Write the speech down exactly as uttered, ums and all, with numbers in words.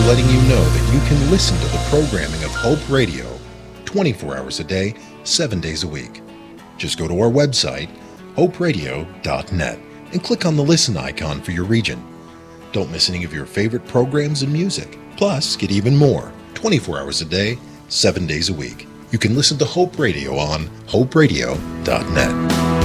letting you know that you can listen to the programming of Hope Radio twenty-four hours a day, seven days a week. Just go to our website, hope radio dot net, and click on the listen icon for your region. Don't miss any of your favorite programs and music. Plus, get even more twenty-four hours a day, seven days a week. You can listen to Hope Radio on hope radio dot net.